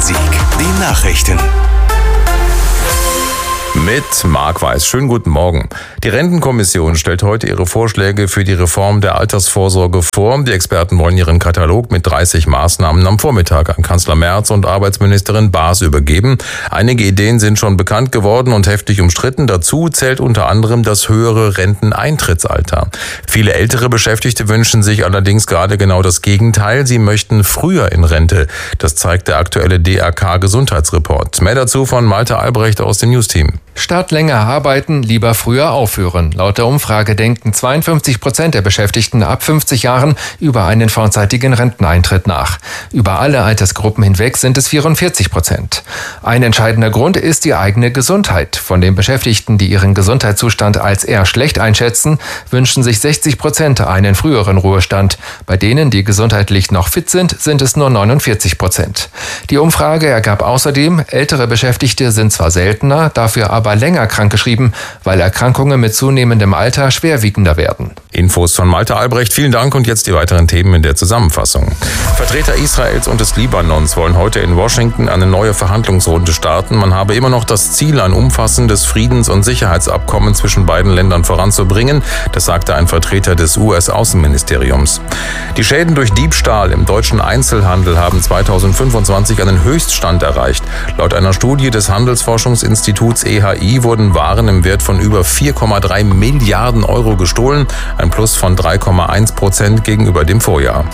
Rhein-Sieg. Die Nachrichten. Mit Marc Weiß. Schönen guten Morgen. Die Rentenkommission stellt heute ihre Vorschläge für die Reform der Altersvorsorge vor. Die Experten wollen ihren Katalog mit 30 Maßnahmen am Vormittag an Kanzler Merz und Arbeitsministerin Baas übergeben. Einige Ideen sind schon bekannt geworden und heftig umstritten. Dazu zählt unter anderem das höhere Renteneintrittsalter. Viele ältere Beschäftigte wünschen sich allerdings gerade genau das Gegenteil. Sie möchten früher in Rente. Das zeigt der aktuelle DRK-Gesundheitsreport. Mehr dazu von Malte Albrecht aus dem Newsteam. Statt länger arbeiten, lieber früher aufhören. Laut der Umfrage denken 52% der Beschäftigten ab 50 Jahren über einen vorzeitigen Renteneintritt nach. Über alle Altersgruppen hinweg sind es 44%. Ein entscheidender Grund ist die eigene Gesundheit. Von den Beschäftigten, die ihren Gesundheitszustand als eher schlecht einschätzen, wünschen sich 60% einen früheren Ruhestand. Bei denen, die gesundheitlich noch fit sind, sind es nur 49%. Die Umfrage ergab außerdem, ältere Beschäftigte sind zwar seltener, dafür aber länger krankgeschrieben, weil Erkrankungen mit zunehmendem Alter schwerwiegender werden. Infos von Malte Albrecht. Vielen Dank und jetzt die weiteren Themen in der Zusammenfassung. Vertreter Israels und des Libanons wollen heute in Washington eine neue Verhandlungsrunde starten. Man habe immer noch das Ziel, ein umfassendes Friedens- und Sicherheitsabkommen zwischen beiden Ländern voranzubringen. Das sagte ein Vertreter des US-Außenministeriums. Die Schäden durch Diebstahl im deutschen Einzelhandel haben 2025 einen Höchststand erreicht. Laut einer Studie des Handelsforschungsinstituts EHI wurden Waren im Wert von über 4,3 Milliarden Euro gestohlen, ein Plus von 3,1% gegenüber dem Vorjahr.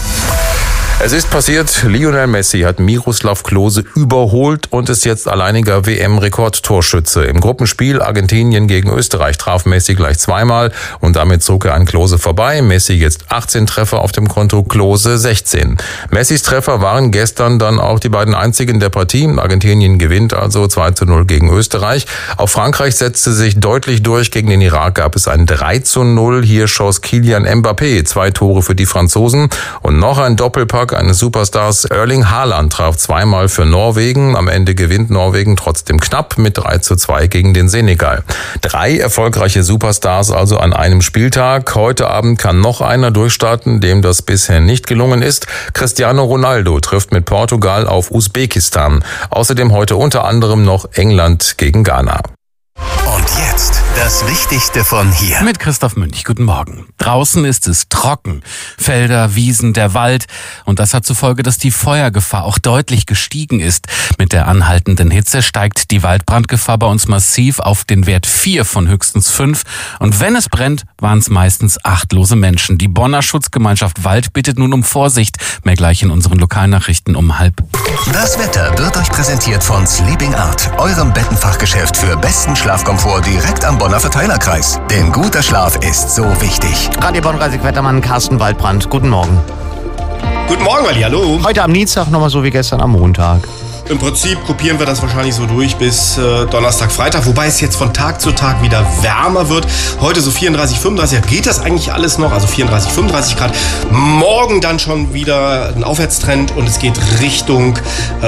Es ist passiert, Lionel Messi hat Miroslav Klose überholt und ist jetzt alleiniger WM-Rekordtorschütze. Im Gruppenspiel Argentinien gegen Österreich traf Messi gleich zweimal und damit zog er an Klose vorbei. Messi jetzt 18 Treffer auf dem Konto, Klose 16. Messis Treffer waren gestern dann auch die beiden einzigen der Partie. Argentinien gewinnt also 2:0 gegen Österreich. Auch Frankreich setzte sich deutlich durch. Gegen den Irak gab es ein 3:0. Hier schoss Kylian Mbappé 2 Tore für die Franzosen und noch ein Doppelpack eines Superstars. Erling Haaland traf zweimal für Norwegen. Am Ende gewinnt Norwegen trotzdem knapp mit 3:2 gegen den Senegal. 3 erfolgreiche Superstars also an einem Spieltag. Heute Abend kann noch einer durchstarten, dem das bisher nicht gelungen ist. Cristiano Ronaldo trifft mit Portugal auf Usbekistan. Außerdem heute unter anderem noch England gegen Ghana. Und jetzt das Wichtigste von hier. Mit Christoph Münch, guten Morgen. Draußen ist es trocken. Felder, Wiesen, der Wald. Und das hat zur Folge, dass die Feuergefahr auch deutlich gestiegen ist. Mit der anhaltenden Hitze steigt die Waldbrandgefahr bei uns massiv auf den Wert 4 von höchstens 5. Und wenn es brennt, waren es meistens achtlose Menschen. Die Bonner Schutzgemeinschaft Wald bittet nun um Vorsicht. Mehr gleich in unseren Lokalnachrichten um 12:30. Das Wetter wird euch präsentiert von Sleeping Art, eurem Bettenfachgeschäft für besten Schlafkomfort direkt am Bonner Verteilerkreis. Denn guter Schlaf ist so wichtig. Radio Bonn-Wettermann Carsten Waldbrand. Guten Morgen. Guten Morgen, Wally, hallo. Heute am Dienstag nochmal so wie gestern am Montag. Im Prinzip kopieren wir das wahrscheinlich so durch bis Donnerstag, Freitag, wobei es jetzt von Tag zu Tag wieder wärmer wird. Heute so 34, 35, geht das eigentlich alles noch, also 34, 35 Grad. Morgen dann schon wieder ein Aufwärtstrend und es geht Richtung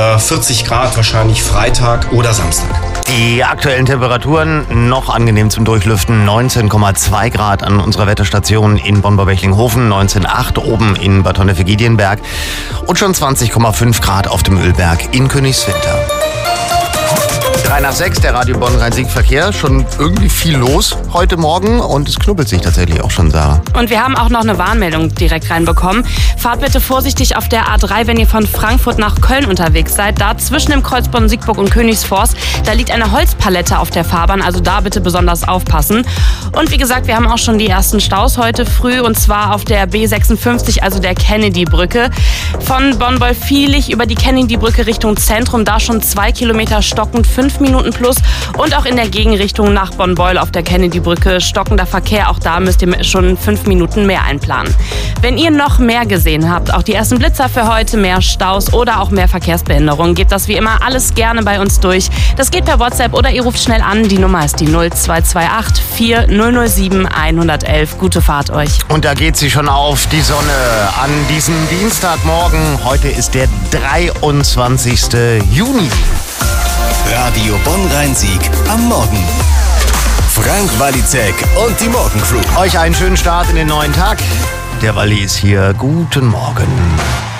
40 Grad, wahrscheinlich Freitag oder Samstag. Die aktuellen Temperaturen noch angenehm zum Durchlüften. 19,2 Grad an unserer Wetterstation in Bonn-Bechlinghausen, 19,8 oben in Bad Honnef-Giedienberg und schon 20,5 Grad auf dem Ölberg in Königswinter. 3:06, der Radio Bonn-Rhein-Sieg-Verkehr. Schon irgendwie viel los heute Morgen und es knubbelt sich tatsächlich auch schon, Sarah. Und wir haben auch noch eine Warnmeldung direkt reinbekommen. Fahrt bitte vorsichtig auf der A3, wenn ihr von Frankfurt nach Köln unterwegs seid. Da zwischen dem Kreuz Bonn-Siegburg und Königsforst, da liegt eine Holzpalette auf der Fahrbahn, also da bitte besonders aufpassen. Und wie gesagt, wir haben auch schon die ersten Staus heute früh und zwar auf der B56, also der Kennedy-Brücke. Von Bonn-Wolfvierlich über die Kennedy-Brücke Richtung Zentrum, da schon 2 Kilometer stockend, 5 Minuten plus. Und auch in der Gegenrichtung nach Bonn-Beul auf der Kennedy-Brücke stockender Verkehr. Auch da müsst ihr schon 5 Minuten mehr einplanen. Wenn ihr noch mehr gesehen habt, auch die ersten Blitzer für heute, mehr Staus oder auch mehr Verkehrsbehinderungen, gebt das wie immer alles gerne bei uns durch. Das geht per WhatsApp oder ihr ruft schnell an. Die Nummer ist die 0228 4007 111. Gute Fahrt euch. Und da geht sie schon auf, die Sonne, an diesem Dienstagmorgen. Heute ist der 23. Juni. Radio Bonn-Rhein-Sieg am Morgen. Frank Walizek und die Morgencrew. Euch einen schönen Start in den neuen Tag. Der Walli ist hier. Guten Morgen.